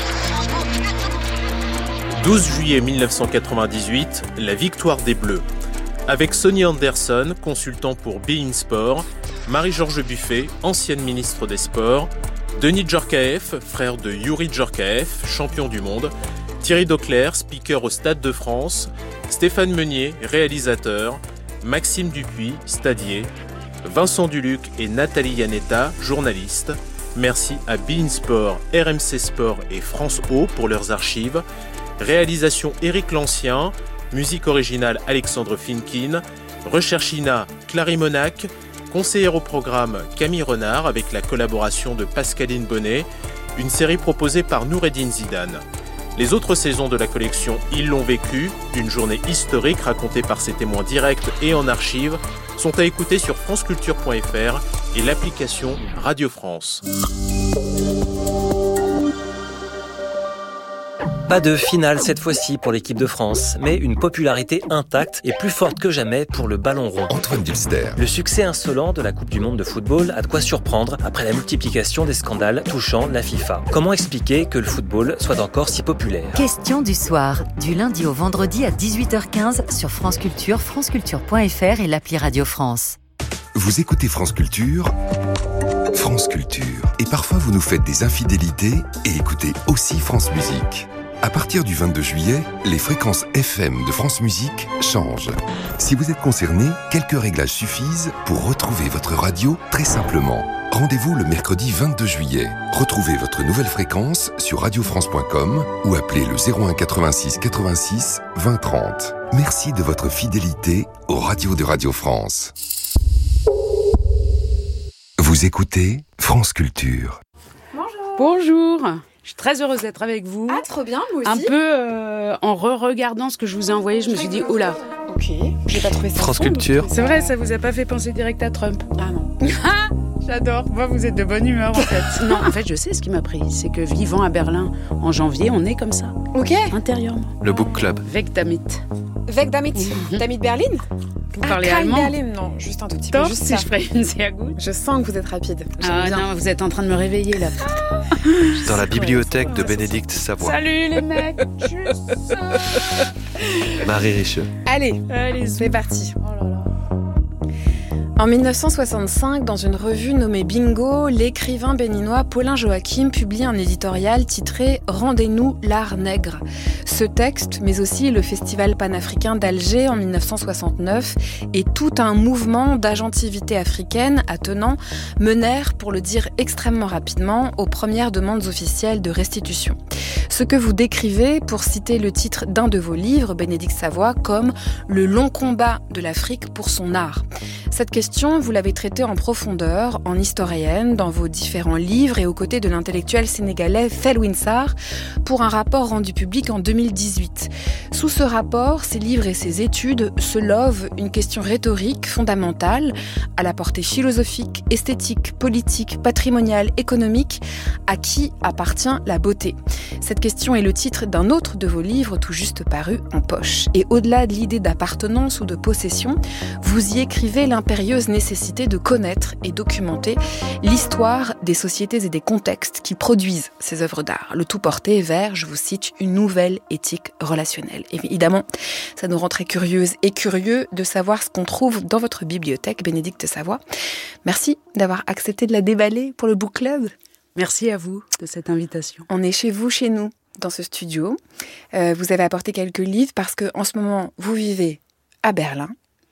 12 juillet 1998, la victoire des Bleus. Avec Sonny Anderson, consultant pour beIN Sport, Marie-Georges Buffet, ancienne ministre des Sports, Denis Djorkaeff, frère de Youri Djorkaeff, champion du monde, Thierry Dauclair, speaker au Stade de France, Stéphane Meunier, réalisateur, Maxime Dupuis, stadier, Vincent Duluc et Nathalie Yanetta, journalistes. Merci à beIN Sport, RMC Sport et France O pour leurs archives. Réalisation Éric Lancien, musique originale Alexandre Finkin, recherche INA Clary Monac, conseillère au programme Camille Renard avec la collaboration de Pascaline Bonnet, une série proposée par Noureddine Zidane. Les autres saisons de la collection Ils l'ont vécu, une journée historique racontée par ses témoins directs et en archives, sont à écouter sur franceculture.fr et l'application Radio France. Pas de finale cette fois-ci pour l'équipe de France, mais une popularité intacte et plus forte que jamais pour le ballon rond. Antoine Dilster. Le succès insolent de la Coupe du Monde de football a de quoi surprendre après la multiplication des scandales touchant la FIFA. Comment expliquer que le football soit encore si populaire ? Question du soir, du lundi au vendredi à 18h15 sur France Culture, franceculture.fr et l'appli Radio France. Vous écoutez France Culture, France Culture. Et parfois vous nous faites des infidélités et écoutez aussi France Musique. À partir du 22 juillet, les fréquences FM de France Musique changent. Si vous êtes concerné, quelques réglages suffisent pour retrouver votre radio très simplement. Rendez-vous le mercredi 22 juillet. Retrouvez votre nouvelle fréquence sur radiofrance.com ou appelez le 01 86 86 20 30. Merci de votre fidélité aux radios de Radio France. Vous écoutez France Culture. Bonjour. Je suis très heureuse d'être avec vous. Ah, trop bien, moi aussi. Un peu en re-regardant ce que je vous ai envoyé, je me suis dit, oh là. Ok, j'ai pas trouvé ça. France Culture. C'est vrai, ça vous a pas fait penser direct à Trump? Ah non. J'adore. Moi, vous êtes de bonne humeur, en fait. Non, en fait, je sais ce qui m'a pris. C'est que vivant à Berlin en janvier, on est comme ça. Ok. Intérieurement. Le Book Club. Weg damit. Weg damit. Damit Berlin? Vous parlez allemand? Berlin, non, juste un tout petit peu. Juste si je ferais sehr gut. Je sens que vous êtes rapide. Ah non, vous êtes en train de me réveiller là. Dans la bibliothèque de Bénédicte Savoie. Salut les mecs. Marie Richeux. Allez, c'est parti. Oh là là. En 1965, dans une revue nommée Bingo, l'écrivain béninois Paulin Joachim publie un éditorial titré « Rendez-nous l'art nègre ». Ce texte, mais aussi le Festival panafricain d'Alger en 1969 et tout un mouvement d'agentivité africaine attenant menèrent, pour le dire extrêmement rapidement, aux premières demandes officielles de restitution. Ce que vous décrivez, pour citer le titre d'un de vos livres, Bénédicte Savoie, comme « le long combat de l'Afrique pour son art ». Cette question, vous l'avez traitée en profondeur, en historienne, dans vos différents livres et aux côtés de l'intellectuel sénégalais Felwine Sarr, pour un rapport rendu public en 2018. Sous ce rapport, ses livres et ses études se lovent une question rhétorique fondamentale, à la portée philosophique, esthétique, politique, patrimoniale, économique, à qui appartient la beauté. Cette question est le titre d'un autre de vos livres tout juste paru en poche. Et au-delà de l'idée d'appartenance ou de possession, vous y écrivez l'impérieuse nécessité de connaître et documenter l'histoire des sociétés et des contextes qui produisent ces œuvres d'art. Le tout porté vers, je vous cite, une nouvelle éthique relationnelle. Évidemment, ça nous rend très curieuses et curieux de savoir ce qu'on trouve dans votre bibliothèque, Bénédicte Savoie. Merci d'avoir accepté de la déballer pour le Book Club. Merci à vous de cette invitation. On est chez vous, chez nous, dans ce studio. Vous avez apporté quelques livres parce qu'en ce moment, vous vivez à Berlin.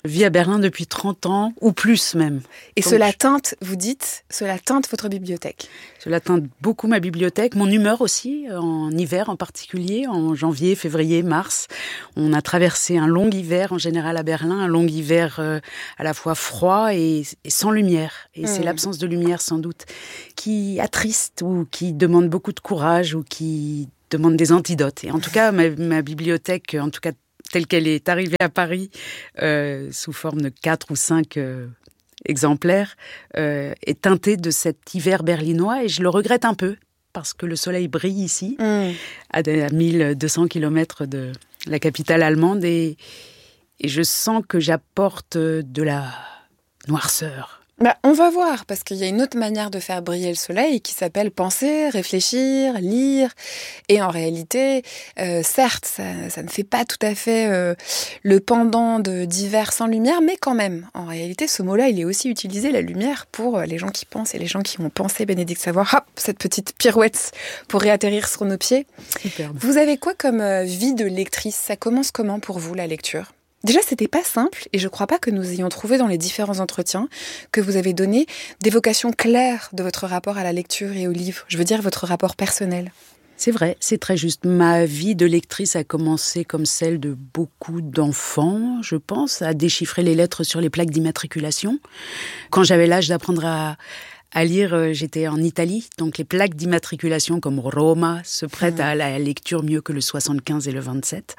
Je vis à Berlin depuis 30 ans, ou plus même. Et donc, cela teinte, vous dites, cela teinte votre bibliothèque? Cela teinte beaucoup ma bibliothèque, mon humeur aussi, en hiver en particulier, en janvier, février, mars. On a traversé un long hiver en général à Berlin, un long hiver à la fois froid et sans lumière. Et c'est l'absence de lumière sans doute qui attriste ou qui demande beaucoup de courage ou qui demande des antidotes. Et en tout cas, ma bibliothèque, en tout cas telle qu'elle est arrivée à Paris, sous forme de 4 ou 5 exemplaires, est teintée de cet hiver berlinois. Et je le regrette un peu, parce que le soleil brille ici, à 1200 km de la capitale allemande. Et je sens que j'apporte de la noirceur. On va voir, parce qu'il y a une autre manière de faire briller le soleil qui s'appelle penser, réfléchir, lire. Et en réalité, certes, ça ne fait pas tout à fait le pendant d'hiver sans lumière, mais quand même, en réalité, ce mot-là, il est aussi utilisé, la lumière, pour les gens qui pensent et les gens qui ont pensé Bénédicte Savoie. Hop, cette petite pirouette pour réatterrir sur nos pieds. Superbe. Vous avez quoi comme vie de lectrice? Ça commence comment pour vous, la lecture? Déjà, c'était pas simple, et je crois pas que nous ayons trouvé dans les différents entretiens que vous avez donné des vocations claires de votre rapport à la lecture et au livre. Je veux dire, votre rapport personnel. C'est vrai, c'est très juste. Ma vie de lectrice a commencé comme celle de beaucoup d'enfants, je pense, à déchiffrer les lettres sur les plaques d'immatriculation. Quand j'avais l'âge d'apprendre à lire, j'étais en Italie, donc les plaques d'immatriculation comme Roma se prêtent à la lecture mieux que le 75 et le 27.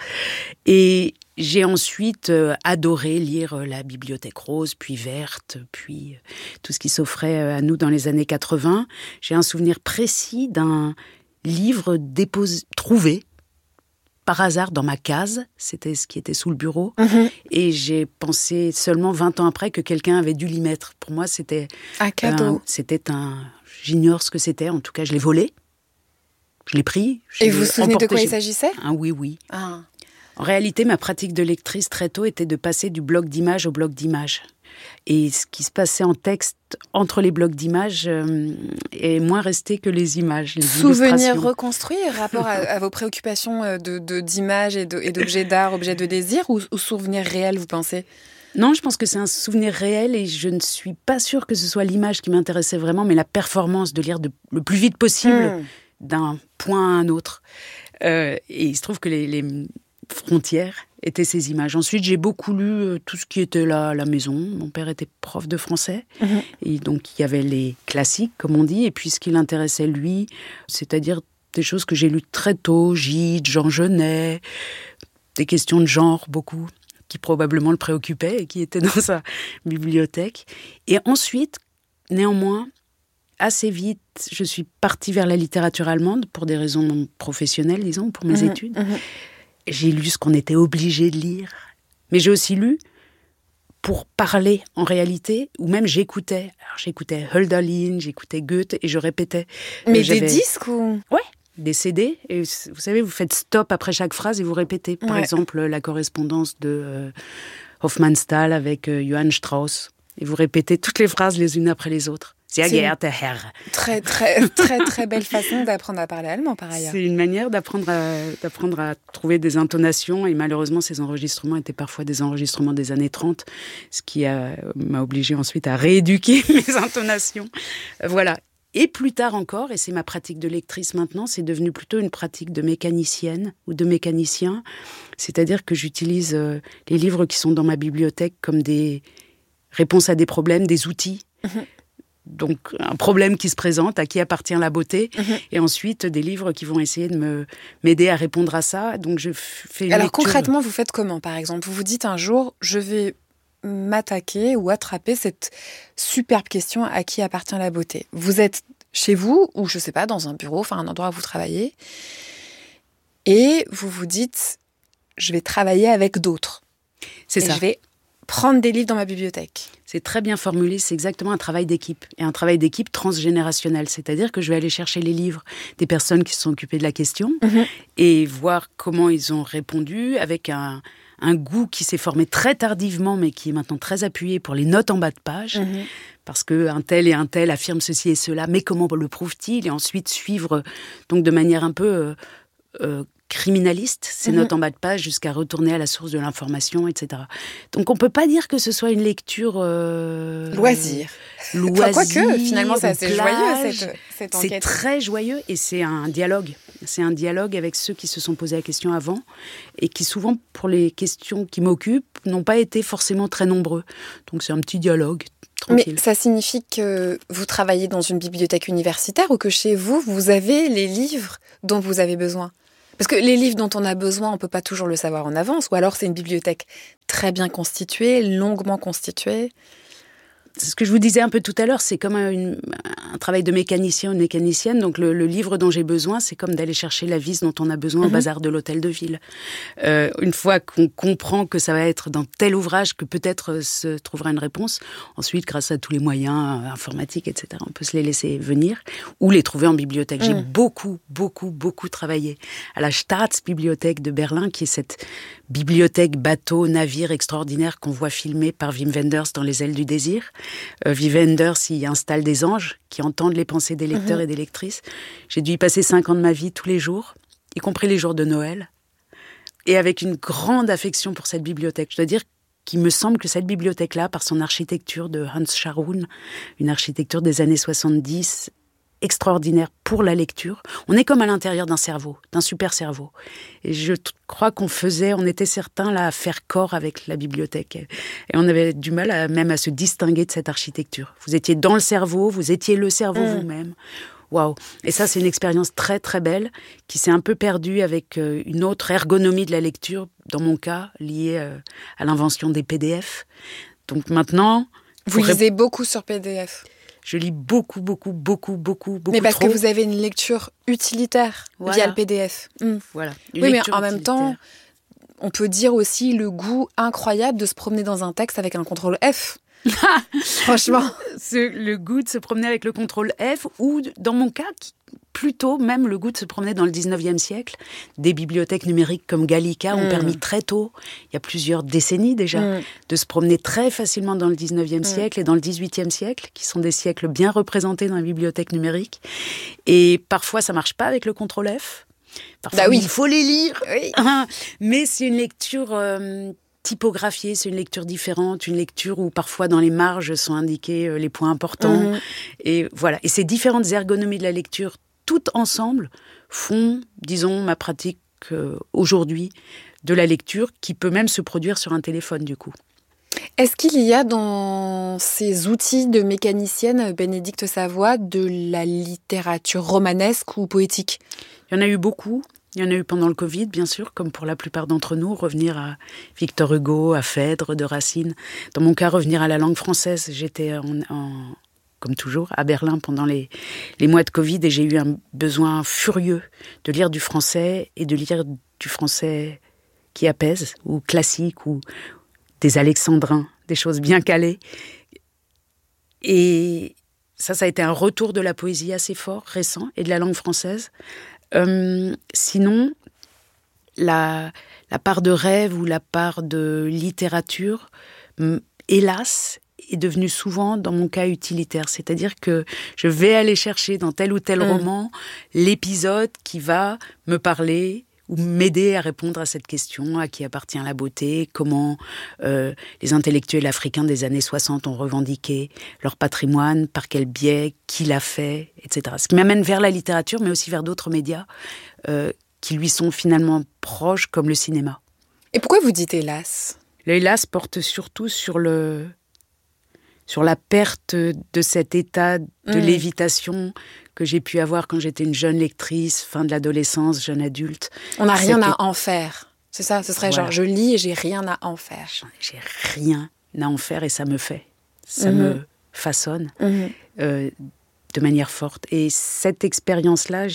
Et j'ai ensuite adoré lire la Bibliothèque rose, puis verte, puis tout ce qui s'offrait à nous dans les années 80. J'ai un souvenir précis d'un livre trouvé par hasard dans ma case, c'était ce qui était sous le bureau, et j'ai pensé seulement 20 ans après que quelqu'un avait dû l'y mettre. Pour moi, c'était un cadeau. J'ignore ce que c'était, en tout cas, je l'ai volé, je l'ai pris. Et vous vous souvenez de quoi il s'agissait? Oui. En réalité, ma pratique de lectrice très tôt était de passer du bloc d'images au bloc d'images. Et ce qui se passait en texte entre les blocs d'images est moins resté que les images, les Souvenir reconstruit, rapport à vos préoccupations d'images et d'objets d'art, objets de désir, ou souvenir réel, vous pensez? Non, je pense que c'est un souvenir réel et je ne suis pas sûre que ce soit l'image qui m'intéressait vraiment, mais la performance de lire le plus vite possible d'un point à un autre. Et il se trouve que les frontières étaient ces images. Ensuite, j'ai beaucoup lu tout ce qui était là à la maison. Mon père était prof de français. Et donc, il y avait les classiques, comme on dit. Et puis, ce qui l'intéressait, lui, c'est-à-dire des choses que j'ai lues très tôt. Gide, Jean Genet, des questions de genre, beaucoup, qui probablement le préoccupaient et qui étaient dans sa bibliothèque. Et ensuite, néanmoins, assez vite, je suis partie vers la littérature allemande pour des raisons professionnelles, disons, pour mes études. J'ai lu ce qu'on était obligé de lire. Mais j'ai aussi lu pour parler, en réalité, ou même j'écoutais. Alors, j'écoutais Hölderlin, j'écoutais Goethe, et je répétais. Mais des disques ou... Ouais, des CD. Et vous savez, vous faites stop après chaque phrase et vous répétez. Par exemple, la correspondance de Hofmannsthal avec Johann Strauss. Et vous répétez toutes les phrases les unes après les autres. Sehr geehrter Herr. Très, très, très, très belle façon d'apprendre à parler allemand, par ailleurs. C'est une manière d'apprendre à trouver des intonations. Et malheureusement, ces enregistrements étaient parfois des enregistrements des années 30, ce qui m'a obligée ensuite à rééduquer mes intonations. Voilà. Et plus tard encore, et c'est ma pratique de lectrice maintenant, c'est devenu plutôt une pratique de mécanicienne ou de mécanicien. C'est-à-dire que j'utilise les livres qui sont dans ma bibliothèque comme des réponses à des problèmes, des outils. Donc, un problème qui se présente, à qui appartient la beauté, et ensuite des livres qui vont essayer de m'aider à répondre à ça. Donc, je fais une lecture. Concrètement, vous faites comment, par exemple? Vous vous dites un jour, je vais m'attaquer ou attraper cette superbe question, à qui appartient la beauté? Vous êtes chez vous, ou je sais pas, dans un bureau, enfin un endroit où vous travaillez, et vous vous dites, je vais travailler avec d'autres. C'est ça. Je vais prendre des livres dans ma bibliothèque. C'est très bien formulé, c'est exactement un travail d'équipe. Et un travail d'équipe transgénérationnel. C'est-à-dire que je vais aller chercher les livres des personnes qui se sont occupées de la question et voir comment ils ont répondu avec un goût qui s'est formé très tardivement, mais qui est maintenant très appuyé pour les notes en bas de page. Parce qu'un tel et un tel affirment ceci et cela, mais comment le prouve-t-il? Et ensuite suivre donc de manière un peu criminaliste, ces notes en bas de page, jusqu'à retourner à la source de l'information, etc. Donc on peut pas dire que ce soit une lecture loisir. Enfin, quoique, finalement, c'est assez joyeux cette enquête. C'est très joyeux et c'est un dialogue. C'est un dialogue avec ceux qui se sont posé la question avant et qui souvent, pour les questions qui m'occupent, n'ont pas été forcément très nombreux. Donc c'est un petit dialogue. Tranquille. Mais ça signifie que vous travaillez dans une bibliothèque universitaire ou que chez vous, vous avez les livres dont vous avez besoin ? Parce que les livres dont on a besoin, on ne peut pas toujours le savoir en avance. Ou alors c'est une bibliothèque très bien constituée, longuement constituée. C'est ce que je vous disais un peu tout à l'heure, c'est comme un travail de mécanicien ou de mécanicienne. Donc le livre dont j'ai besoin, c'est comme d'aller chercher la vis dont on a besoin au bazar de l'hôtel de ville. Une fois qu'on comprend que ça va être dans tel ouvrage que peut-être se trouvera une réponse, ensuite, grâce à tous les moyens informatiques, etc., on peut se les laisser venir ou les trouver en bibliothèque. J'ai beaucoup travaillé à la Staatsbibliothek de Berlin, qui est cette bibliothèque bateau-navire extraordinaire qu'on voit filmer par Wim Wenders dans Les ailes du désir. Wim Wenders y installe des anges qui entendent les pensées des lecteurs et des lectrices. J'ai dû y passer 5 ans de ma vie tous les jours, y compris les jours de Noël, et avec une grande affection pour cette bibliothèque. Je dois dire qu'il me semble que cette bibliothèque-là, par son architecture de Hans Scharoun, une architecture des années 70, extraordinaire pour la lecture. On est comme à l'intérieur d'un cerveau, d'un super cerveau. Et je crois qu'on était certains là à faire corps avec la bibliothèque. Et on avait du mal même à se distinguer de cette architecture. Vous étiez dans le cerveau, vous étiez le cerveau vous-même. Waouh! Et ça, c'est une expérience très très belle qui s'est un peu perdue avec une autre ergonomie de la lecture, dans mon cas, liée à l'invention des PDF. Donc maintenant... Vous lisez beaucoup sur PDF? Je lis beaucoup. Mais parce que vous avez une lecture utilitaire via le PDF. Voilà. Oui, mais en même temps, on peut dire aussi le goût incroyable de se promener dans un texte avec un contrôle F. Franchement. Le goût de se promener avec le contrôle F, ou dans mon cas, plutôt même le goût de se promener dans le 19e siècle. Des bibliothèques numériques comme Gallica ont permis très tôt, il y a plusieurs décennies déjà, de se promener très facilement dans le 19e siècle et dans le 18e siècle, qui sont des siècles bien représentés dans les bibliothèques numériques. Et parfois, ça ne marche pas avec le contrôle F. Parfois, il faut les lire. Oui. Mais c'est une lecture... typographiée, c'est une lecture différente, une lecture où parfois dans les marges sont indiqués les points importants. Et voilà. Et ces différentes ergonomies de la lecture, toutes ensemble, font, disons, ma pratique aujourd'hui de la lecture, qui peut même se produire sur un téléphone, du coup. Est-ce qu'il y a dans ces outils de mécanicienne, Bénédicte Savoie, de la littérature romanesque ou poétique ? Il y en a eu beaucoup. Il y en a eu pendant le Covid, bien sûr, comme pour la plupart d'entre nous, revenir à Victor Hugo, à Phèdre, de Racine. Dans mon cas, revenir à la langue française. J'étais, comme toujours, à Berlin pendant les mois de Covid, et j'ai eu un besoin furieux de lire du français, et de lire du français qui apaise, ou classique, ou des alexandrins, des choses bien calées. Et ça a été un retour de la poésie assez fort, récent, et de la langue française. Sinon, la part de rêve ou la part de littérature, hélas, est devenue souvent, dans mon cas, utilitaire. C'est-à-dire que je vais aller chercher dans tel ou tel roman l'épisode qui va me parler ou m'aider à répondre à cette question: à qui appartient la beauté, comment les intellectuels africains des années 60 ont revendiqué leur patrimoine, par quel biais, qui l'a fait, etc. Ce qui m'amène vers la littérature, mais aussi vers d'autres médias qui lui sont finalement proches, comme le cinéma. Et pourquoi vous dites hélas ? Le hélas porte surtout sur la perte de cet état de lévitation que j'ai pu avoir quand j'étais une jeune lectrice, fin de l'adolescence, jeune adulte. On n'a rien à en faire, c'est ça ? Ce serait genre, je lis et j'ai rien à en faire. J'ai rien à en faire et ça me fait. Ça me façonne de manière forte. Et cette expérience-là,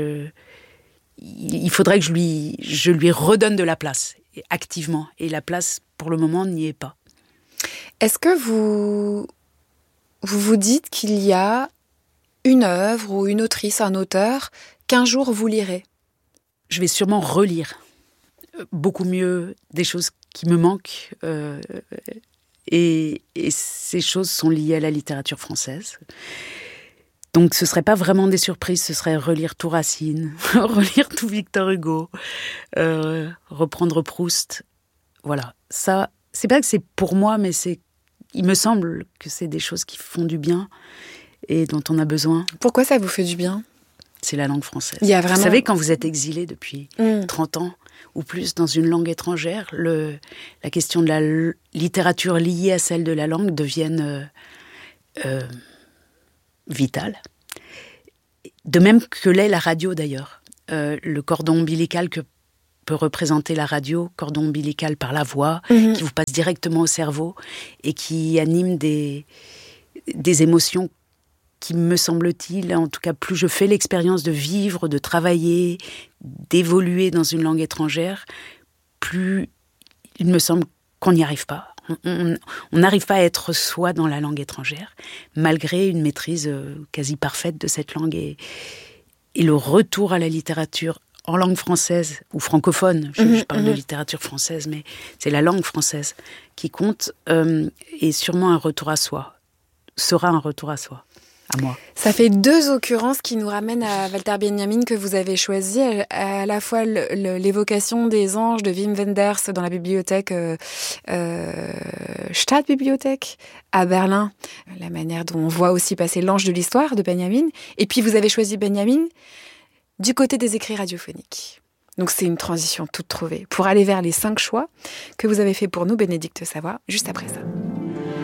il faudrait que je lui redonne de la place, activement. Et la place, pour le moment, n'y est pas. Est-ce que vous dites qu'il y a une œuvre ou une autrice, un auteur, qu'un jour vous lirez ? Je vais sûrement relire beaucoup mieux des choses qui me manquent. Et ces choses sont liées à la littérature française. Donc ce serait pas vraiment des surprises, ce serait relire tout Racine, relire tout Victor Hugo, reprendre Proust. Voilà, ça, c'est pas que c'est pour moi, mais il me semble que c'est des choses qui font du bien et dont on a besoin. Pourquoi ça vous fait du bien ? C'est la langue française. Il y a vraiment... Vous savez, quand vous êtes exilé depuis 30 ans ou plus dans une langue étrangère, la question de la littérature liée à celle de la langue devienne vitale. De même que l'est la radio d'ailleurs. Le cordon ombilical que peut représenter la radio, cordon ombilical par la voix, qui vous passe directement au cerveau et qui anime des émotions qui, me semble-t-il, en tout cas, plus je fais l'expérience de vivre, de travailler, d'évoluer dans une langue étrangère, plus il me semble qu'on n'y arrive pas. On n'arrive pas à être soi dans la langue étrangère, malgré une maîtrise quasi parfaite de cette langue. Et le retour à la littérature en langue française, ou francophone, je parle de littérature française, mais c'est la langue française qui compte, et sûrement un retour à soi, sera un retour à soi. À moi. Ça fait 2 occurrences qui nous ramènent à Walter Benjamin que vous avez choisi, à la fois l'évocation des anges de Wim Wenders dans la bibliothèque Stadtbibliothek à Berlin, la manière dont on voit aussi passer l'ange de l'histoire de Benjamin, et puis vous avez choisi Benjamin du côté des écrits radiophoniques. Donc c'est une transition toute trouvée pour aller vers les 5 choix que vous avez fait pour nous, Bénédicte Savoie, juste après ça.